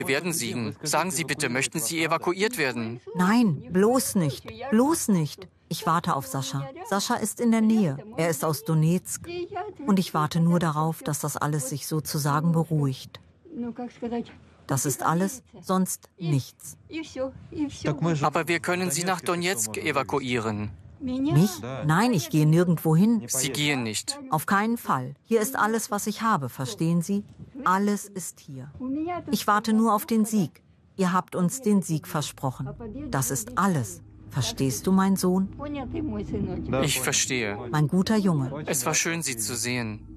Wir werden siegen. Sagen Sie bitte, möchten Sie evakuiert werden? Nein, bloß nicht. Bloß nicht. Ich warte auf Sascha. Sascha ist in der Nähe. Er ist aus Donezk. Und ich warte nur darauf, dass das alles sich sozusagen beruhigt. Das ist alles, sonst nichts. Aber wir können Sie nach Donezk evakuieren. Mich? Nein, ich gehe nirgendwo hin. Sie gehen nicht. Auf keinen Fall. Hier ist alles, was ich habe, verstehen Sie? Alles ist hier. Ich warte nur auf den Sieg. Ihr habt uns den Sieg versprochen. Das ist alles. Verstehst du, mein Sohn? Ich verstehe. Mein guter Junge. Es war schön, Sie zu sehen.